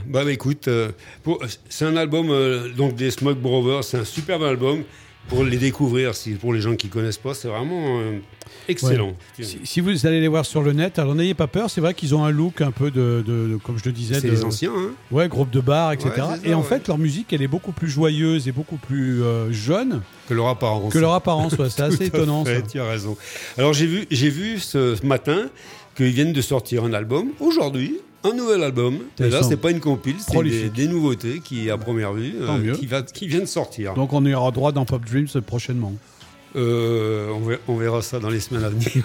Bah écoute, c'est un album donc des Smoke Brothers, c'est un superbe album pour les découvrir. Pour les gens qui connaissent pas, c'est vraiment excellent. Ouais. Si vous allez les voir sur le net, alors n'ayez pas peur, c'est vrai qu'ils ont un look un peu de comme je le disais, c'est les anciens, hein. Ouais, groupe de bar, etc. Ouais, ça, et en fait, leur musique, elle est beaucoup plus joyeuse et beaucoup plus jeune que leur apparence. Ouais, c'est assez étonnant. Ça. Tu as raison. Alors j'ai vu ce matin qu'ils viennent de sortir un album aujourd'hui. Un nouvel album, et là c'est pas une compile, c'est des nouveautés qui à première vue qui viennent de sortir. Donc on ira droit dans Pop Dreams prochainement. On verra ça dans les semaines à venir.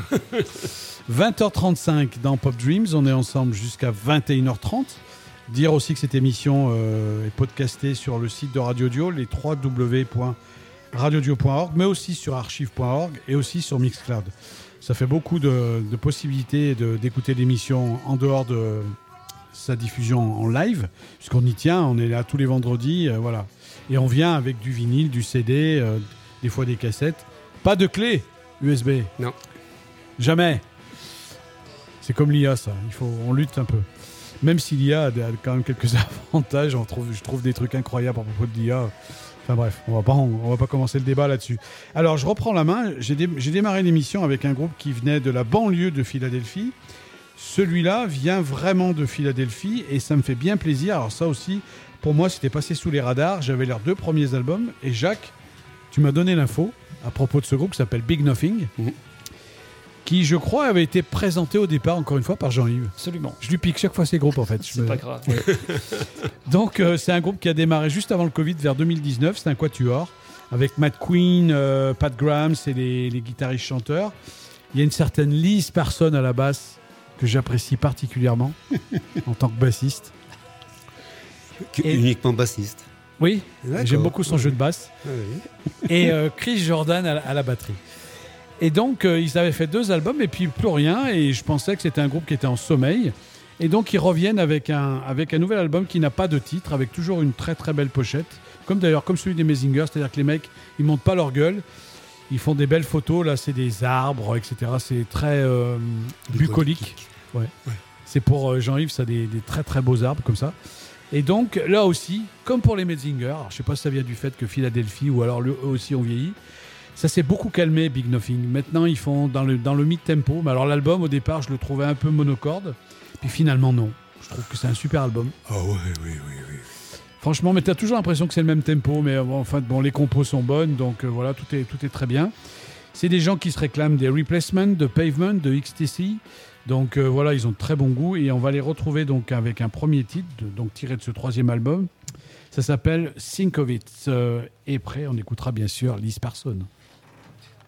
20h35 dans Pop Dreams, on est ensemble jusqu'à 21h30. Dire aussi que cette émission est podcastée sur le site de Radio Dio, les www.radiodio.org, mais aussi sur archive.org et aussi sur Mixcloud. Ça fait beaucoup de possibilités d'écouter l'émission en dehors de sa diffusion en live, puisqu'on y tient, on est là tous les vendredis, voilà. Et on vient avec du vinyle, du CD, des fois des cassettes. Pas de clé USB. Non. Jamais. C'est comme l'IA, ça. On lutte un peu. Même si l'IA a quand même quelques avantages, je trouve des trucs incroyables à propos de l'IA. Enfin bref, on va pas commencer le débat là-dessus. Alors, je reprends la main. J'ai démarré l'émission avec un groupe qui venait de la banlieue de Philadelphie. Celui-là vient vraiment de Philadelphie et ça me fait bien plaisir. Alors ça aussi, pour moi, c'était passé sous les radars. J'avais leurs 2 premiers albums. Et Jacques, tu m'as donné l'info à propos de ce groupe qui s'appelle Big Nothing, qui, je crois, avait été présenté au départ, encore une fois, par Jean-Yves. Absolument. Je lui pique chaque fois ces groupes, en fait. C'est pas grave. Ouais. Donc, c'est un groupe qui a démarré juste avant le Covid, vers 2019. C'est un quatuor, avec Matt Queen, Pat Graham, c'est les guitaristes chanteurs. Il y a une certaine Liz Parson à la basse, que j'apprécie particulièrement, en tant que bassiste. Uniquement bassiste. Oui, d'accord. J'aime beaucoup son jeu de basse. Oui. Et Chris Jordan à la batterie. Et donc, ils avaient fait 2 albums et puis plus rien. Et je pensais que c'était un groupe qui était en sommeil. Et donc, ils reviennent avec un nouvel album qui n'a pas de titre, avec toujours une très très belle pochette. Comme celui des Mazinger, c'est-à-dire que les mecs, ils montent pas leur gueule. Ils font des belles photos, là, c'est des arbres, etc. C'est très bucolique. Ouais. C'est pour Jean-Yves, ça des très très beaux arbres comme ça. Et donc, là aussi, comme pour les Mazinger, alors, je sais pas si ça vient du fait que Philadelphie ou alors eux aussi ont vieilli, ça s'est beaucoup calmé, Big Nothing. Maintenant, ils font dans le mid-tempo. Mais alors, l'album, au départ, je le trouvais un peu monocorde. Puis finalement, non. Je trouve que c'est un super album. Ah oui. Franchement, mais tu as toujours l'impression que c'est le même tempo. Mais les compos sont bonnes. Donc voilà, tout est très bien. C'est des gens qui se réclament des Replacements, de Pavement, de XTC. Donc voilà, ils ont de très bon goût. Et on va les retrouver donc avec un premier titre, tiré de ce 3e album. Ça s'appelle Think of It. Et après, on écoutera bien sûr Liz Parson.